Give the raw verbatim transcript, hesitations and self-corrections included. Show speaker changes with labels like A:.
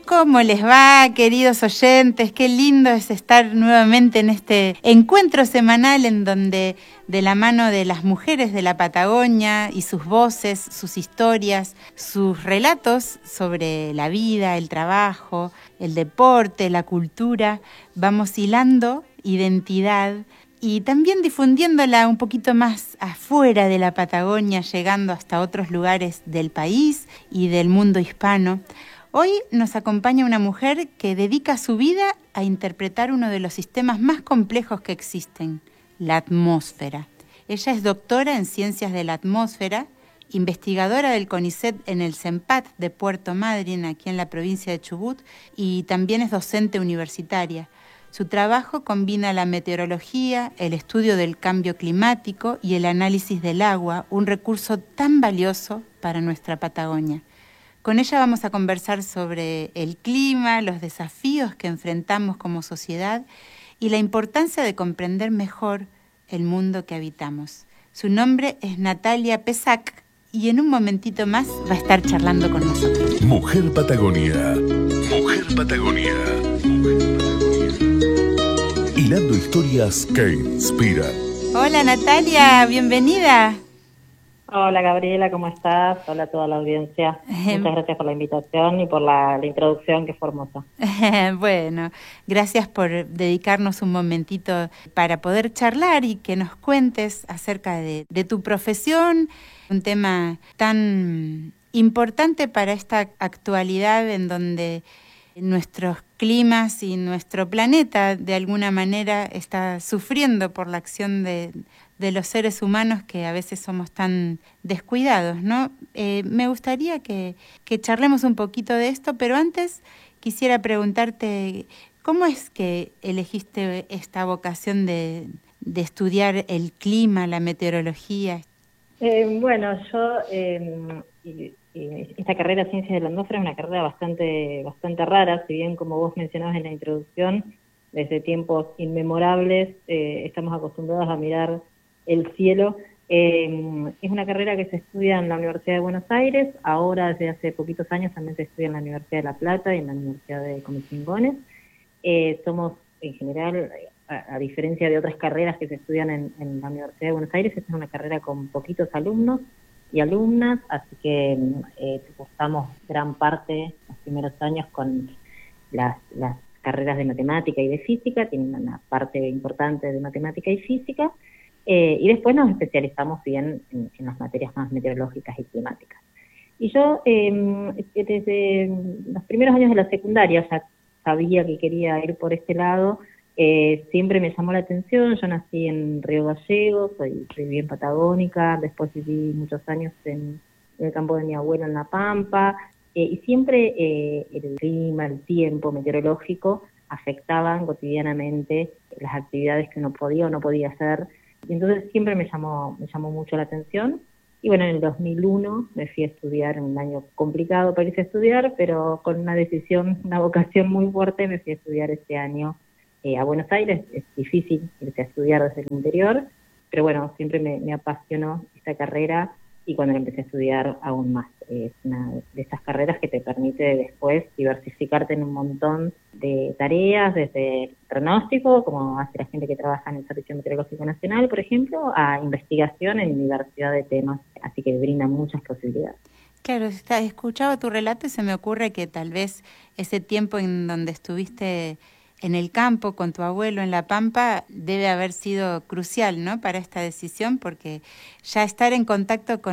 A: ¿Cómo les va, queridos oyentes? Qué lindo es estar nuevamente en este encuentro semanal en donde, de la mano de las mujeres de la Patagonia y sus voces, sus historias, sus relatos sobre la vida, el trabajo, el deporte, la cultura, vamos hilando identidad y también difundiéndola un poquito más afuera de la Patagonia, llegando hasta otros lugares del país y del mundo hispano. Hoy nos acompaña una mujer que dedica su vida a interpretar uno de los sistemas más complejos que existen, la atmósfera. Ella es doctora en Ciencias de la Atmósfera, investigadora del CONICET en el CEMPAT de Puerto Madryn, aquí en la provincia de Chubut, y también es docente universitaria. Su trabajo combina la meteorología, el estudio del cambio climático y el análisis del agua, un recurso tan valioso para nuestra Patagonia. Con ella vamos a conversar sobre el clima, los desafíos que enfrentamos como sociedad y la importancia de comprender mejor el mundo que habitamos. Su nombre es Natalia Pesac y en un momentito más va a estar charlando con nosotros.
B: Mujer Patagonia. Mujer Patagonia. Hilando historias que inspiran.
A: Hola Natalia, bienvenida.
C: Hola Gabriela, ¿cómo estás? Hola a toda la audiencia. Muchas gracias por la invitación y por la, la introducción, que fue hermosa.
A: Bueno, gracias por dedicarnos un momentito para poder charlar y que nos cuentes acerca de, de tu profesión, un tema tan importante para esta actualidad en donde nuestros climas y nuestro planeta de alguna manera está sufriendo por la acción de, de los seres humanos que a veces somos tan descuidados, ¿no? Eh, me gustaría que, que charlemos un poquito de esto, pero antes quisiera preguntarte, ¿cómo es que elegiste esta vocación de, de estudiar el clima, la meteorología?
C: Eh, bueno, yo... Eh, y, Esta carrera Ciencias de la Atmósfera es una carrera bastante bastante rara, si bien como vos mencionabas en la introducción, desde tiempos inmemorables eh, estamos acostumbrados a mirar el cielo. Eh, es una carrera que se estudia en la Universidad de Buenos Aires, ahora desde hace poquitos años también se estudia en la Universidad de La Plata y en la Universidad de Comisiongones. Eh, somos, en general, a, a diferencia de otras carreras que se estudian en, en la Universidad de Buenos Aires, esta es una carrera con poquitos alumnos y alumnas, así que eh, cursamos gran parte, los primeros años, con las, las carreras de matemática y de física, tienen una parte importante de matemática y física, eh, y después nos especializamos bien en, en las materias más meteorológicas y climáticas. Y yo, eh, desde los primeros años de la secundaria, ya sabía que quería ir por este lado. Eh, siempre me llamó la atención. Yo nací en Río Gallegos, soy, soy bien patagónica, después viví muchos años en, en el campo de mi abuelo en La Pampa, eh, y siempre eh, el clima, el tiempo meteorológico afectaban cotidianamente las actividades que uno podía o no podía hacer, y entonces siempre me llamó, me llamó mucho la atención. Y bueno, en el dos mil uno me fui a estudiar, en un año complicado para irse a estudiar, pero con una decisión, una vocación muy fuerte, me fui a estudiar este año Eh, a Buenos Aires. Es difícil irse a estudiar desde el interior, pero bueno, siempre me, me apasionó esta carrera y cuando la empecé a estudiar aún más. Es una de esas carreras que te permite después diversificarte en un montón de tareas, desde pronóstico, como hace la gente que trabaja en el Servicio Meteorológico Nacional, por ejemplo, a investigación en diversidad de temas, así que brinda muchas posibilidades.
A: Claro, está, escuchaba tu relato y se me ocurre que tal vez ese tiempo en donde estuviste en el campo con tu abuelo en La Pampa debe haber sido crucial, ¿no?, para esta decisión, porque ya estar en contacto con